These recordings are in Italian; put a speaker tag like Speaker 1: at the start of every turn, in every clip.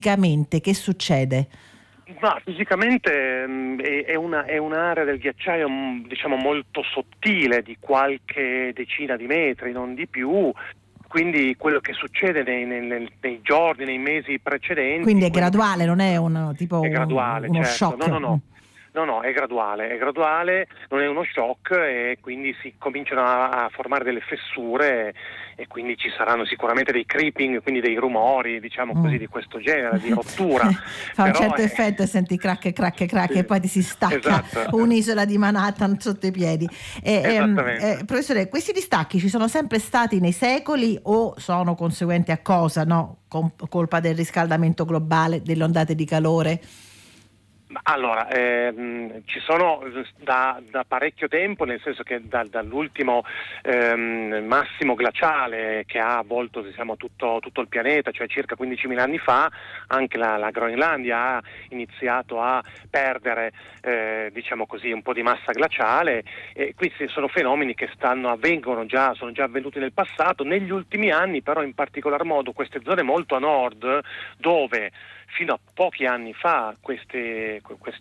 Speaker 1: fisicamente che succede?
Speaker 2: Ma fisicamente è un'area del ghiacciaio diciamo molto sottile, di qualche decina di metri, non di più. Quindi quello che succede nei giorni, nei mesi precedenti.
Speaker 1: Quindi è graduale, non è
Speaker 2: È graduale,
Speaker 1: uno
Speaker 2: certo.
Speaker 1: shock.
Speaker 2: No, è graduale, non è uno shock, e quindi si cominciano a formare delle fessure, e quindi ci saranno sicuramente dei creeping, quindi dei rumori, diciamo così, di questo genere, di rottura.
Speaker 1: Fa un certo effetto e senti crack
Speaker 2: sì,
Speaker 1: e poi ti si stacca
Speaker 2: esatto.
Speaker 1: un'isola di Manhattan sotto i piedi.
Speaker 2: Esattamente.
Speaker 1: Professore, questi distacchi ci sono sempre stati nei secoli o sono conseguenti a cosa? No? Colpa del riscaldamento globale, delle ondate di calore?
Speaker 2: Allora, ci sono da parecchio tempo, nel senso che dall'ultimo massimo glaciale che ha avvolto, diciamo, tutto il pianeta, cioè circa 15.000 anni fa, anche la Groenlandia ha iniziato a perdere diciamo così, un po' di massa glaciale, e questi sono fenomeni che sono già avvenuti nel passato. Negli ultimi anni però, in particolar modo queste zone molto a nord, dove fino a pochi anni fa questi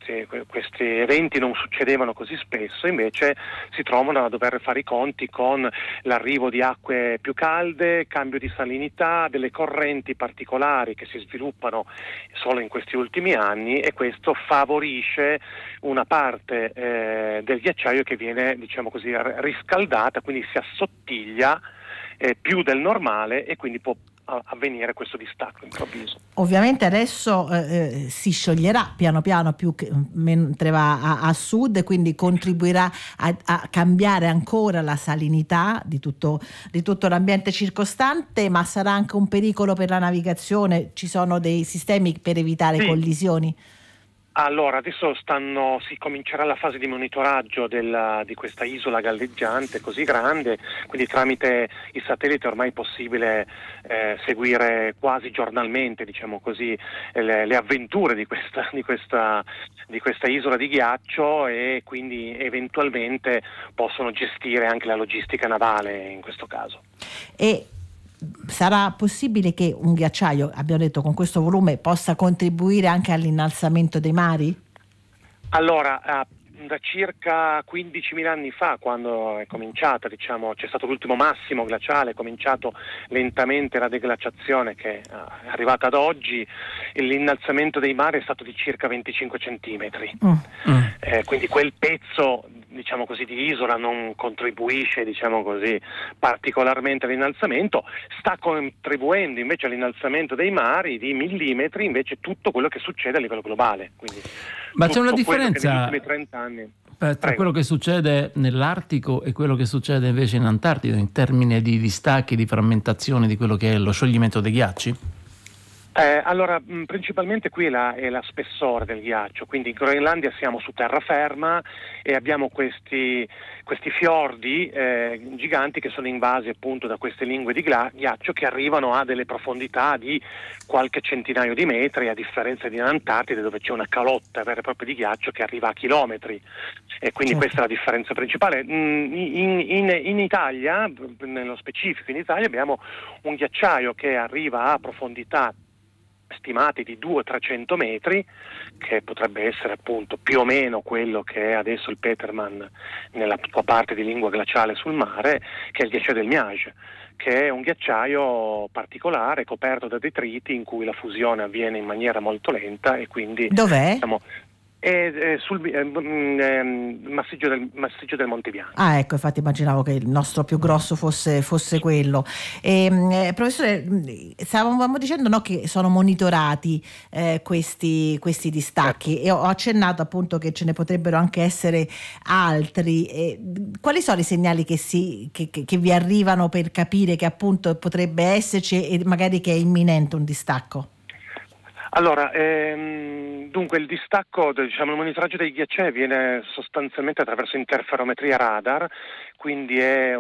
Speaker 2: eventi non succedevano così spesso, invece si trovano a dover fare i conti con l'arrivo di acque più calde, cambio di salinità, delle correnti particolari che si sviluppano solo in questi ultimi anni, e questo favorisce una parte del ghiacciaio che viene, diciamo così, riscaldata, quindi si assottiglia più del normale, e quindi può avvenire questo distacco improvviso.
Speaker 1: Ovviamente adesso si scioglierà piano piano mentre va a sud, quindi contribuirà a cambiare ancora la salinità di tutto l'ambiente circostante, ma sarà anche un pericolo per la navigazione. Ci sono dei sistemi per evitare collisioni?
Speaker 2: Allora, adesso si comincerà la fase di monitoraggio di questa isola galleggiante così grande, quindi tramite i satelliti ormai è possibile seguire quasi giornalmente, diciamo così, le avventure di questa isola di ghiaccio, e quindi eventualmente possono gestire anche la logistica navale in questo caso.
Speaker 1: E sarà possibile che un ghiacciaio, abbiamo detto, con questo volume possa contribuire anche all'innalzamento dei mari?
Speaker 2: Allora, da circa 15.000 anni fa, quando è cominciata, diciamo, c'è stato l'ultimo massimo glaciale, è cominciato lentamente la deglaciazione che è arrivata ad oggi, l'innalzamento dei mari è stato di circa 25 centimetri. Quindi quel pezzo, diciamo così, di isola non contribuisce, diciamo così, particolarmente all'innalzamento. Sta contribuendo invece all'innalzamento dei mari di millimetri invece tutto quello che succede a livello globale. Quindi,
Speaker 3: ma c'è una differenza
Speaker 2: negli ultimi 30 anni
Speaker 3: tra quello che succede nell'Artico e quello che succede invece in Antartide, in termini di distacchi, di frammentazione di quello che è lo scioglimento dei ghiacci?
Speaker 2: Allora, principalmente qui è la spessore del ghiaccio, quindi in Groenlandia siamo su terraferma e abbiamo questi fiordi giganti che sono invasi appunto da queste lingue di ghiaccio che arrivano a delle profondità di qualche centinaio di metri, a differenza di Antartide, dove c'è una calotta vera e propria di ghiaccio che arriva a chilometri, e quindi questa è la differenza principale. In Italia, nello specifico in Italia, abbiamo un ghiacciaio che arriva a profondità stimati di 200-300 metri, che potrebbe essere appunto più o meno quello che è adesso il Petermann nella sua parte di lingua glaciale sul mare, che è il ghiacciaio del Miage, che è un ghiacciaio particolare coperto da detriti in cui la fusione avviene in maniera molto lenta, e quindi
Speaker 1: dov'è?
Speaker 2: Sul massiggio del Monte Bianco.
Speaker 1: Ecco, infatti immaginavo che il nostro più grosso fosse quello. Professore, stavamo dicendo, no, che sono monitorati questi distacchi, e ho accennato appunto che ce ne potrebbero anche essere altri. Quali sono i segnali che vi arrivano per capire che appunto potrebbe esserci e magari che è imminente un distacco?
Speaker 2: Allora, dunque il distacco, diciamo, il monitoraggio dei ghiacciai avviene sostanzialmente attraverso interferometria radar, quindi è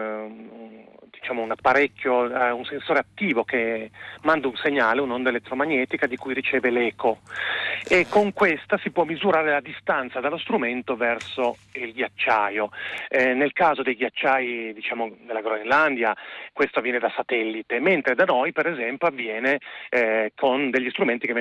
Speaker 2: un apparecchio, un sensore attivo che manda un segnale, un'onda elettromagnetica di cui riceve l'eco, e con questa si può misurare la distanza dallo strumento verso il ghiacciaio. Nel caso dei ghiacciai, diciamo, della Groenlandia, questo avviene da satellite, mentre da noi per esempio avviene con degli strumenti che